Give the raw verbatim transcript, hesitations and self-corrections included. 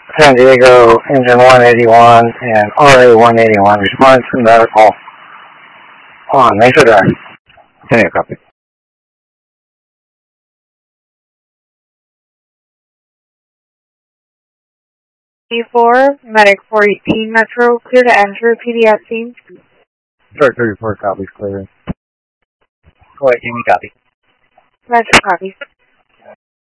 San Diego, engine one eighty-one and R A one eighty-one. Respond to medical on Mesa Drive. San Diego, copy. D four, Medic four eighteen Metro, clear to enter P D at scene. Start thirty-four, copies, clear. four eighteen, copy. Metro, copy.